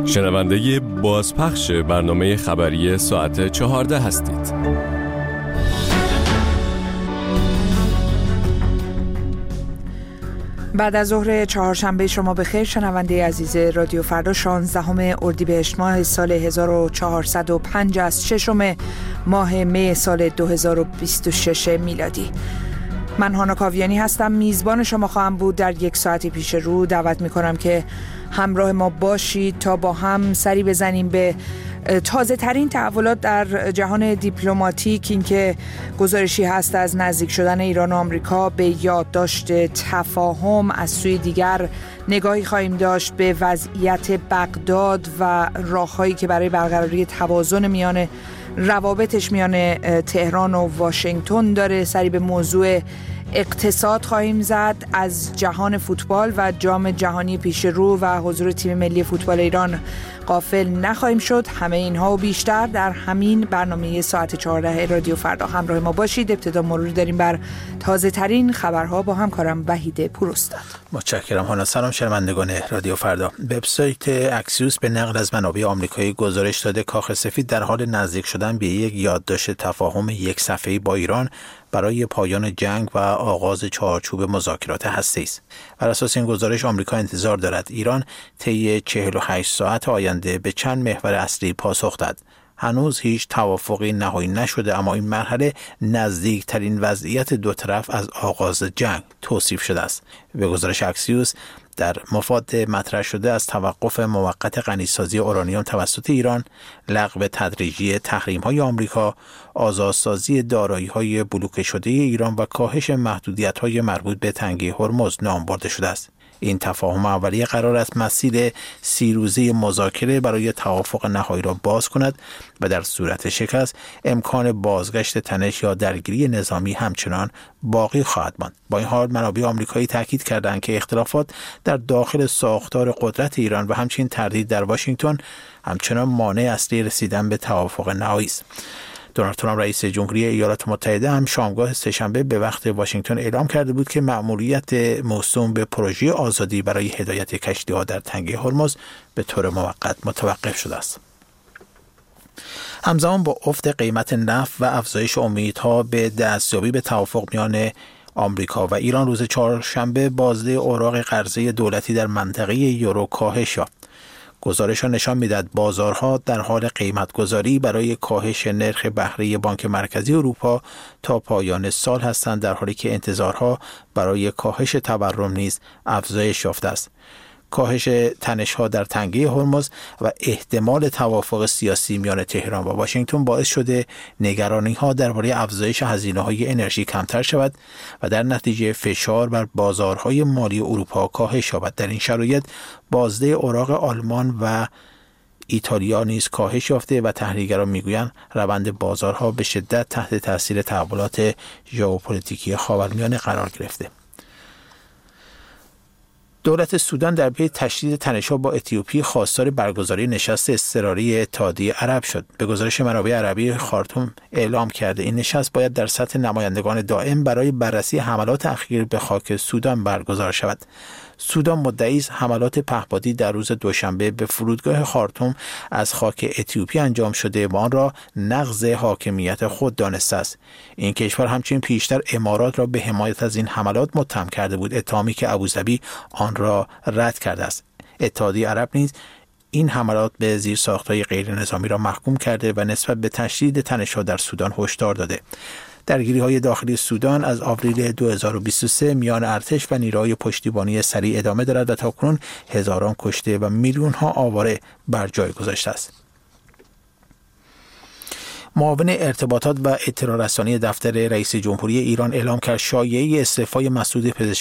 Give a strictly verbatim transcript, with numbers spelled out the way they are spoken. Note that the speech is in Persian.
شنونده بازپخش برنامه خبری ساعت چهارده هستید. بعد از ظهر چهارشنبه شما بخیر شنونده عزیز رادیو فردا. شانزدهم اردیبهشت ماه سال هزار و چهارصد و پنج از ششم ماه می سال دو هزار و بیست و شش میلادی. من هانا کاویانی هستم، میزبان شما خواهم بود. در یک ساعت پیش رو دعوت میکنم که همراه ما باشید تا با هم سری بزنیم به تازه ترین تحولات در جهان دیپلماتیک. این که گزارشی هست از نزدیک شدن ایران و آمریکا به یادداشت تفاهم. از سوی دیگر نگاهی خواهیم داشت به وضعیت بغداد و راههایی که برای برقراری توازن میان روابطش میان تهران و واشنگتن داره. سری به موضوع اقتصاد خواهیم زد. از جهان فوتبال و جام جهانی پیش رو و حضور تیم ملی فوتبال ایران غافل نخواهیم شد. همه اینها و بیشتر در همین برنامه ساعت چهارده رادیو فردا. همراه ما باشید. ابتدا مروری داریم بر تازه ترین خبرها با همکارم وحید پوراستاد. متشکرم هانا. سلام شنوندگان رادیو فردا. وبسایت اکسیوس به نقل از منابع آمریکایی گزارش داده کاخ سفید در حال نزدیک شدن به یک یادداشت تفاهم یک صفحه‌ای با ایران برای پایان جنگ و آغاز چارچوب مذاکرات هسته‌ای است. بر اساس این گزارش آمریکا انتظار دارد ایران طی چهل و هشت ساعت آینده به چند محور اصلی پاسخ دهد. هنوز هیچ توافقی نهایی نشده، اما این مرحله نزدیکترین وضعیت دو طرف از آغاز جنگ توصیف شده است. به گزارش اکسیوس در مفاد مطرح شده از توقف موقت غنیسازی اورانیوم توسط ایران، لغو تدریجی تحریم‌های آمریکا، آزادسازی دارایی‌های بلوکه شده ایران و کاهش محدودیت‌های مربوط به تنگه هرمز نام برده شده است. این تفاهم اولیه قرار است مسیر سی روزه مذاکره برای توافق نهایی را باز کند و در صورت شکست امکان بازگشت تنش یا درگیری نظامی همچنان باقی خواهد ماند. با این حال منابع آمریکایی تاکید کردند که اختلافات در داخل ساختار قدرت ایران و همچنین تردید در واشنگتن همچنان مانع اصلی رسیدن به توافق نهایی است. دونالد ترامپ رئیس جمهوری ایالات متحده هم شامگاه سه‌شنبه به وقت واشنگتن اعلام کرده بود که مأموریت موسوم به پروژه آزادی برای هدایت کشتی‌ها در تنگه هرمز به طور موقت متوقف شده است. همزمان با افت قیمت نفت و افزایش امیدها به دستیابی به توافق میان آمریکا و ایران، روز چهارشنبه بازده اوراق قرضه دولتی در منطقه یورو کاهش یافت. گزارش ها نشان می‌دهد بازارها در حال قیمت‌گذاری برای کاهش نرخ بهره بانک مرکزی اروپا تا پایان سال هستند، در حالی که انتظارها برای کاهش تورم نیز افزایش یافته است. کاهش تنش‌ها در تنگه هرمز و احتمال توافق سیاسی میان تهران و واشنگتن باعث شده نگرانی‌ها درباره افزایش هزینه‌های انرژی کمتر شود و در نتیجه فشار بر بازارهای مالی اروپا کاهش یابد. در این شرایط بازده اوراق آلمان و ایتالیا نیز کاهش یافته و تحلیلگران میگویند روند بازارها به شدت تحت تاثیر تحولات ژئوپلیتیکی خاورمیانه قرار گرفته. دولت سودان در پی تشدید تنش‌ها با اتیوپی خواستار برگزاری نشست اضطراری اتحادیه عرب شد. به گزارش منابع عربی، خارتوم اعلام کرده این نشست باید در سطح نمایندگان دائم برای بررسی حملات اخیر به خاک سودان برگزار شود. سودان مدعی است حملات پهپادی در روز دوشنبه به فرودگاه خارتوم از خاک اتیوپی انجام شده و آن را نقض حاکمیت خود دانسته است. این کشور همچنین پیشتر امارات را به حمایت از این حملات متهم کرده بود، اتهامی که ابوظبی آن را رد کرده است. اتحادیه عرب نیز این حملات به زیرساخت‌های غیر نظامی را محکوم کرده و نسبت به تشدید تنش‌ها در سودان هشدار داده. درگیری‌های داخلی سودان از آوریل دو هزار و بیست و سه میان ارتش و نیروهای پشتیبانی سریع ادامه دارد و تاکنون هزاران کشته و میلیون‌ها آواره بر جای گذاشته است. معاون ارتباطات و اطلاع رسانی دفتر رئیس جمهوری ایران اعلام کرد شایعه استعفای مسعود پزشکی